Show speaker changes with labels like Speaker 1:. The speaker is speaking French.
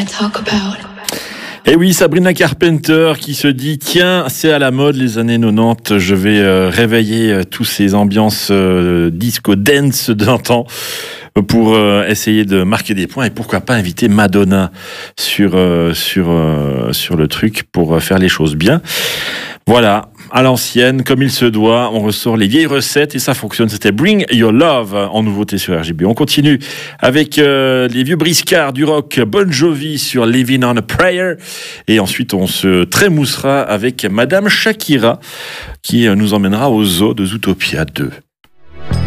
Speaker 1: wanna talk about.
Speaker 2: Et oui, Sabrina Carpenter qui se dit tiens, c'est à la mode les années 90, je vais réveiller tous ces ambiances disco dance d'antan pour essayer de marquer des points et pourquoi pas inviter Madonna sur le truc pour faire les choses bien. Voilà, à l'ancienne, comme il se doit, on ressort les vieilles recettes et ça fonctionne. C'était Bring Your Love en nouveauté sur RGB. On continue avec les vieux briscards du rock, Bon Jovi sur Living on a Prayer. Et ensuite, on se trémoussera avec Madame Shakira qui nous emmènera au zoo de Zootopia 2.